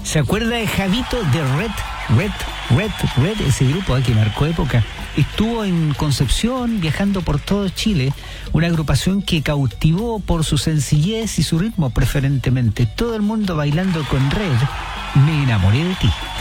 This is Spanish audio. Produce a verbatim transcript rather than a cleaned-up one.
¿Se acuerda de Javito de Red, Red, Red, Red? Ese grupo eh, que marcó época. Estuvo en Concepción, viajando por todo Chile. Una agrupación que cautivó por su sencillez y su ritmo preferentemente. Todo el mundo bailando con Red. Me enamoré de ti.